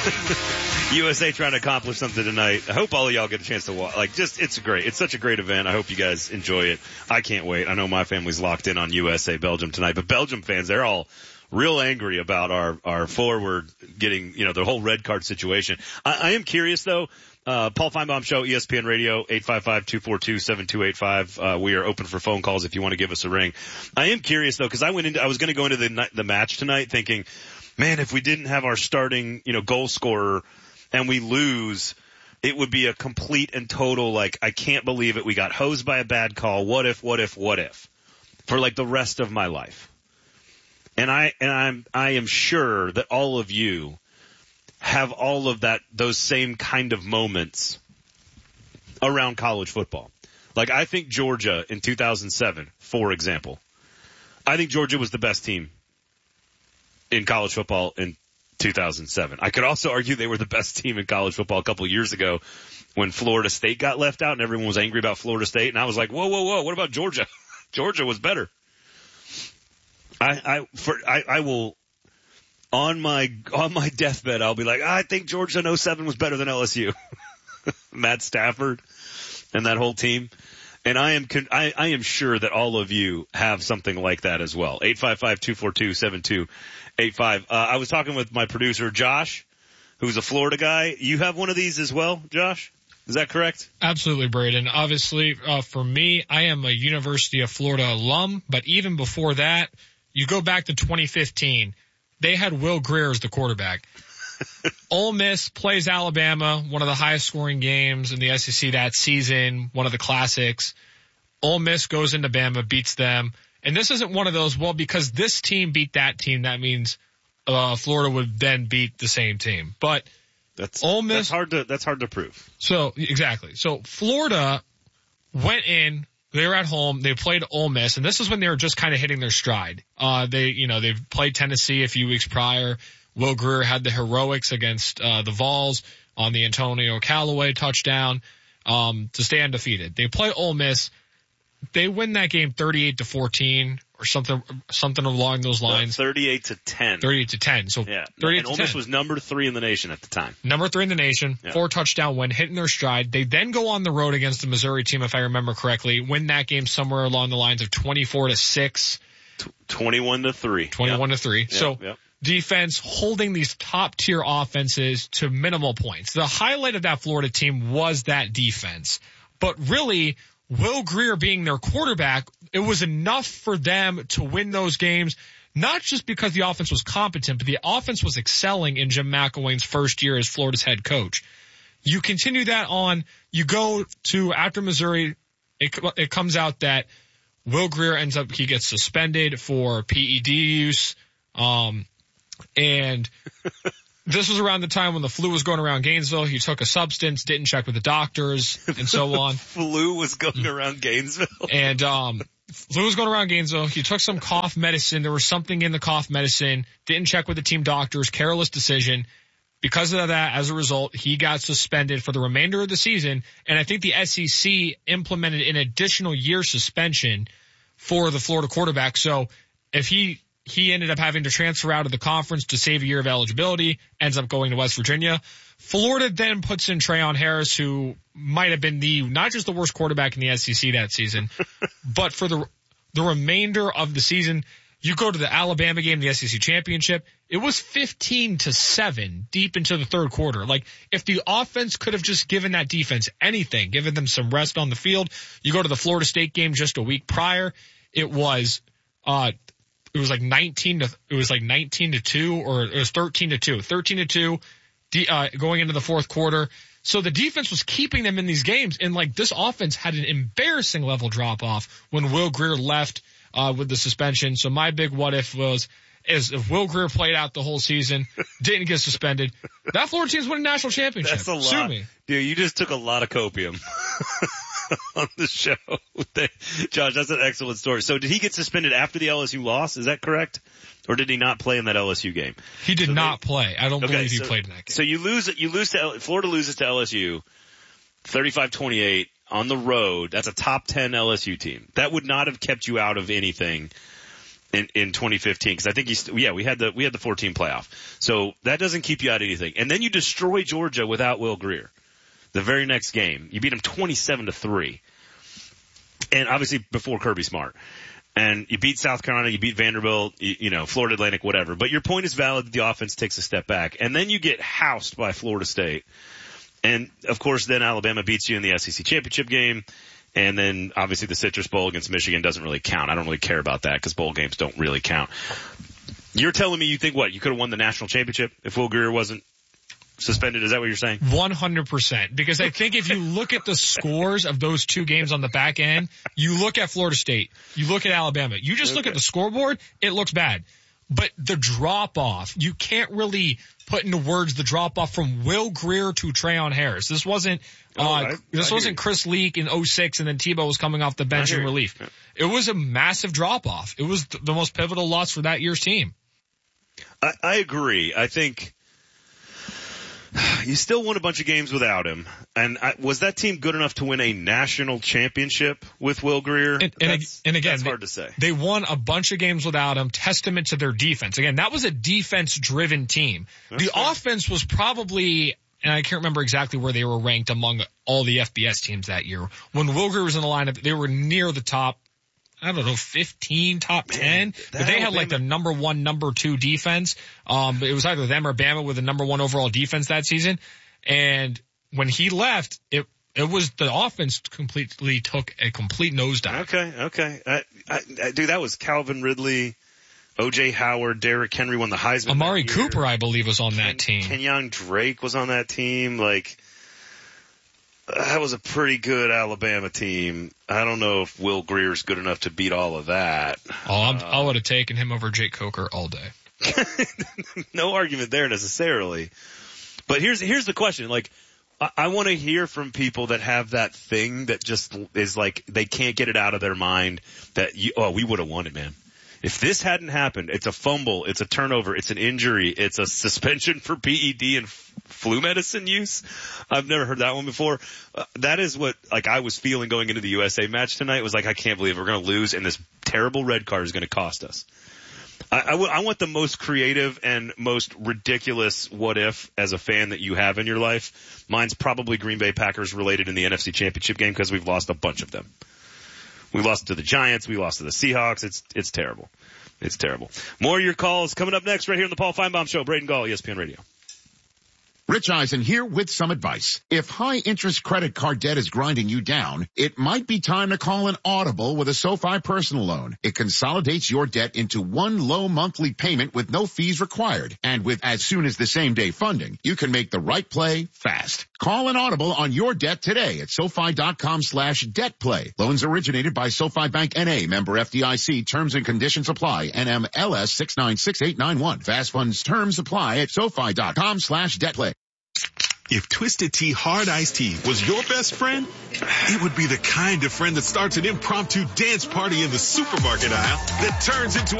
USA trying to accomplish something tonight. I hope all of y'all get a chance to watch. It's such a great event. I hope you guys enjoy it. I can't wait. I know my family's locked in on USA Belgium tonight, but Belgium fans, they're all real angry about our forward getting, the whole red card situation. I am curious though. Paul Feinbaum Show, ESPN Radio, 855-242-7285. We are open for phone calls if you want to give us a ring. I am curious though, because I was going to go into the match tonight thinking, man, if we didn't have our starting, goal scorer and we lose, it would be a complete and total, I can't believe it. We got hosed by a bad call. What if, for the rest of my life. And I am sure that all of you have all of those same kind of moments around college football. I think Georgia in 2007, for example, I think Georgia was the best team in college football in 2007. I could also argue they were the best team in college football a couple of years ago when Florida State got left out and everyone was angry about Florida State. And I was like, whoa, what about Georgia? Georgia was better. I will, on my deathbed, I'll be like, I think Georgia in 07 was better than LSU. Matt Stafford and that whole team. And I am sure that all of you have something like that as well. 855-242-7285. I was talking with my producer, Josh, who's a Florida guy. You have one of these as well, Josh? Is that correct? Absolutely, Braden. Obviously, for me, I am a University of Florida alum, but even before that, you go back to 2015, they had Will Grier as the quarterback. Ole Miss plays Alabama, one of the highest scoring games in the SEC that season, one of the classics. Ole Miss goes into Bama, beats them. And this isn't one of those, because this team beat that team, that means Florida would then beat the same team. But Ole Miss, that's hard to prove. So, exactly. So Florida went in. They were at home. They played Ole Miss, and this is when they were just kind of hitting their stride. They've played Tennessee a few weeks prior. Will Grier had the heroics against the Vols on the Antonio Callaway touchdown to stay undefeated. They play Ole Miss. They win that game 38-14 or something along those lines. 38-10. 38-10. So yeah. 38-10. And Ole Miss was number 3 in the nation at the time. Number 3 in the nation. Yeah. 4 touchdown win, hitting their stride. They then go on the road against the Missouri team, if I remember correctly. Win that game somewhere along the lines of 24-6. 21-3. 21-3. Yep. So yep. Defense holding these top tier offenses to minimal points. The highlight of that Florida team was that defense. But really, Will Grier being their quarterback, it was enough for them to win those games, not just because the offense was competent, but the offense was excelling in Jim McElwain's first year as Florida's head coach. You continue that on, you go to after Missouri, it comes out that Will Grier he gets suspended for PED use, and this was around the time when the flu was going around Gainesville. He took a substance, didn't check with the doctors, and so on. Flu was going around Gainesville? And flu was going around Gainesville. He took some cough medicine. There was something in the cough medicine. Didn't check with the team doctors. Careless decision. Because of that, as a result, he got suspended for the remainder of the season. And I think the SEC implemented an additional year suspension for the Florida quarterback. So if he ended up having to transfer out of the conference to save a year of eligibility, ends up going to West Virginia. Florida then puts in Trayon Harris, who might have been not just the worst quarterback in the SEC that season, but for the remainder of the season. You go to the Alabama game, the SEC championship, it was 15-7 deep into the third quarter. If the offense could have just given that defense anything, given them some rest on the field, you go to the Florida State game just a week prior, it was 19-2, or it was 13-2 going into the fourth quarter. So the defense was keeping them in these games, and this offense had an embarrassing level drop off when Will Grier left with the suspension. So my big what if is if Will Grier played out the whole season, didn't get suspended, that Florida team's winning national championship. That's a lot. Sue me. Dude, you just took a lot of copium on the show. Josh, that's an excellent story. So did he get suspended after the LSU loss? Is that correct? Or did he not play in that LSU game? He did not play. I don't believe he played in that game. So Florida loses to LSU 35-28 on the road. That's a top 10 LSU team. That would not have kept you out of anything in 2015, because I think we had the 14 playoff. So that doesn't keep you out of anything. And then you destroy Georgia without Will Grier. The very next game, you beat them 27-3. And obviously before Kirby Smart. And you beat South Carolina, you beat Vanderbilt, Florida Atlantic, whatever. But your point is valid that the offense takes a step back. And then you get housed by Florida State. And, of course, then Alabama beats you in the SEC championship game. And then, obviously, the Citrus Bowl against Michigan doesn't really count. I don't really care about that because bowl games don't really count. You're telling me you think what? You could have won the national championship if Will Grier wasn't suspended? Is that what you're saying? 100%. Because I think if you look at the scores of those two games on the back end, you look at Florida State, you look at Alabama, you just look at the scoreboard, it looks bad. But the drop-off, you can't really put into words the drop-off from Will Grier to Trayon Harris. This wasn't Chris Leak in 2006 and then Tebow was coming off the bench in relief. Yeah. It was a massive drop-off. It was the most pivotal loss for that year's team. I agree. I think you still won a bunch of games without him. And was that team good enough to win a national championship with Will Grier? And again, that's hard to say. They won a bunch of games without him, testament to their defense. Again, that was a defense-driven team. The offense was probably, and I can't remember exactly where they were ranked among all the FBS teams that year. When Will Grier was in the lineup, they were near the top, 15, top 10. But they had like the number 1, number 2 defense. But it was either them or Bama with the number 1 overall defense that season. And when he left, it was the offense completely took a complete nosedive. Okay. Dude, that was Calvin Ridley, O.J. Howard, Derrick Henry won the Heisman. Amari Cooper, I believe, was on that team. Kenyon Drake was on that team. That was a pretty good Alabama team. I don't know if Will Grier's good enough to beat all of that. I would have taken him over Jake Coker all day. No argument there necessarily. But here's the question. I want to hear from people that have that thing that just is they can't get it out of their mind that we would have won it, man. If this hadn't happened, it's a fumble, it's a turnover, it's an injury, it's a suspension for PED and flu medicine use. I've never heard that one before. That is what I was feeling going into the USA match tonight. It was I can't believe we're going to lose and this terrible red card is going to cost us. I want the most creative and most ridiculous what if as a fan that you have in your life. Mine's probably Green Bay Packers related in the NFC Championship game because we've lost a bunch of them. We lost to the Giants. We lost to the Seahawks. It's terrible. It's terrible. More of your calls coming up next right here on the Paul Feinbaum Show. Braden Gall, ESPN Radio. Rich Eisen here with some advice. If high-interest credit card debt is grinding you down, it might be time to call an Audible with a SoFi personal loan. It consolidates your debt into one low monthly payment with no fees required. And with as soon as the same-day funding, you can make the right play fast. Call an Audible on your debt today at SoFi.com/debtplay. Loans originated by SoFi Bank N.A. Member FDIC. Terms and conditions apply. NMLS 696891. Fast funds terms apply at SoFi.com/debtplay. If Twisted Tea Hard Iced Tea was your best friend, it would be the kind of friend that starts an impromptu dance party in the supermarket aisle that turns into